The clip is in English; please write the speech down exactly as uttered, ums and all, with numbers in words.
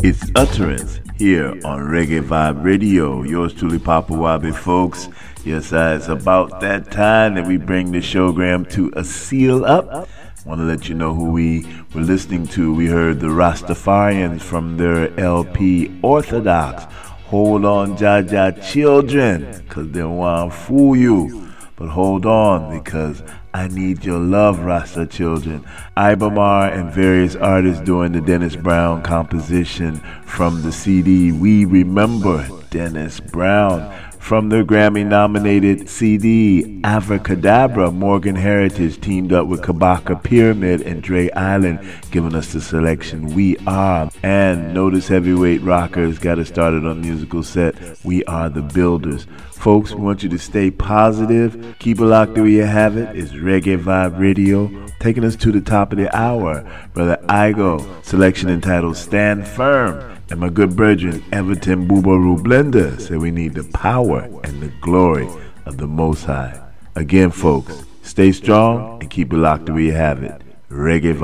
It's Utterance here on Reggae Vibe Radio. Yours truly, Papa Wabi, folks. Yes, uh, it's about that time that we bring the showgram to a seal up. Want to let you know who we were listening to. We heard the Rastafarians from their L P Orthodox. Hold on, Jaja children, because they want to fool you. But hold on, because I need your love, Rasta children. Ibamar and various artists doing the Dennis Brown composition from the C D We Remember Dennis Brown. From their Grammy-nominated C D, Avracadabra, Morgan Heritage teamed up with Kabaka Pyramid and Dre Island, giving us the selection We Are. And Notice Heavyweight Rockers got us started on the musical set, We Are the Builders. Folks, we want you to stay positive. Keep it locked where you have it. It's Reggae Vibe Radio, taking us to the top of the hour. Brother Igo, selection entitled Stand Firm. And my good brethren, Everton Boobaroo Blender, said we need the power and the glory of the Most High. Again, folks, stay strong and keep it locked where you have it. Reggae Vibe.